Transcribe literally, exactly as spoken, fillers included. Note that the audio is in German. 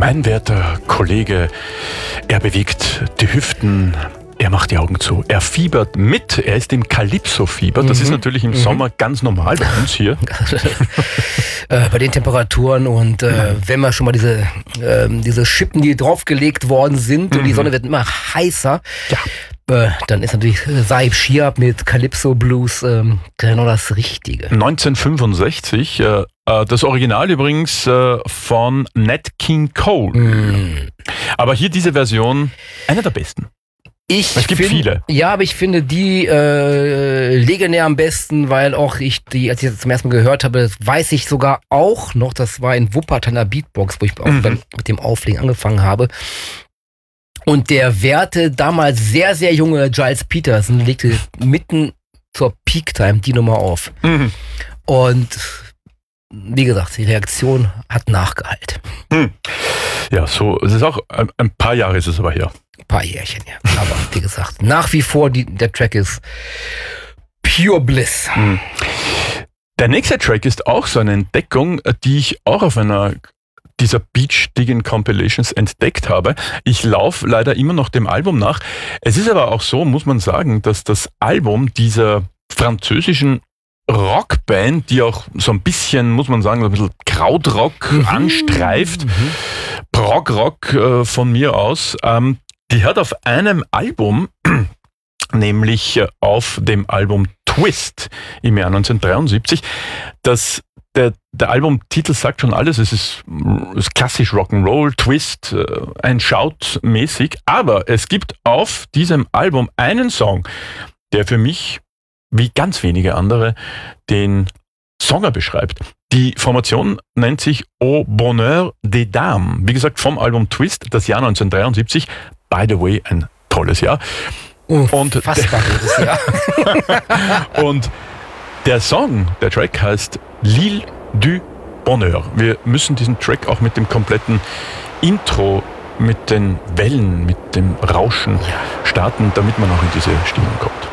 Mein werter Kollege, er bewegt die Hüften, er macht die Augen zu, er fiebert mit, er ist im Calypso-Fieber. Das mhm. ist natürlich im mhm. Sommer ganz normal bei uns hier. äh, bei den Temperaturen und äh, wenn wir schon mal diese, äh, diese Schippen, die draufgelegt worden sind mhm. und die Sonne wird immer heißer, ja. äh, dann ist natürlich Sahib Shihab mit Calypso Blues äh, genau das Richtige. neunzehnhundertfünfundsechzig, äh, das Original übrigens äh, von Nat King Cole. Mm. Aber hier diese Version, einer der besten. Ich es gibt find, viele. Ja, aber ich finde die äh, legendär am besten, weil auch ich die, als ich das zum ersten Mal gehört habe, das weiß ich sogar auch noch, das war in Wuppertaler Beatbox, wo ich auch mhm. dann mit dem Auflegen angefangen habe. Und der werte damals sehr, sehr junge Giles Peterson legte mitten zur Peak-Time die Nummer auf. Mhm. Und wie gesagt, die Reaktion hat nachgehalten. Hm. Ja, so, es ist auch, ein, ein paar Jahre ist es aber her. Ein paar Jährchen, ja. Aber wie gesagt, nach wie vor, die, der Track ist Pure Bliss. Hm. Der nächste Track ist auch so eine Entdeckung, die ich auch auf einer dieser Beach Digging Compilations entdeckt habe. Ich laufe leider immer noch dem Album nach. Es ist aber auch so, muss man sagen, dass das Album dieser französischen Rockband, die auch so ein bisschen, muss man sagen, so ein bisschen Krautrock mhm. anstreift, mhm. Prog-Rock äh, von mir aus, ähm, die hat auf einem Album, nämlich äh, auf dem Album Twist im Jahr neunzehnhundertdreiundsiebzig, das Der, der Albumtitel sagt schon alles, es ist, ist klassisch Rock'n'Roll, Twist, äh, ein Shout mäßig, aber es gibt auf diesem Album einen Song, der für mich wie ganz wenige andere den Songer beschreibt. Die Formation nennt sich Au Bonheur des Dames. Wie gesagt, vom Album Twist, das Jahr neunzehnhundertdreiundsiebzig. By the way, ein tolles Jahr. Unfassbar gutes Jahr. Und der Song, der Track heißt L'Île du Bonheur. Wir müssen diesen Track auch mit dem kompletten Intro, mit den Wellen, mit dem Rauschen starten, damit man auch in diese Stimmung kommt.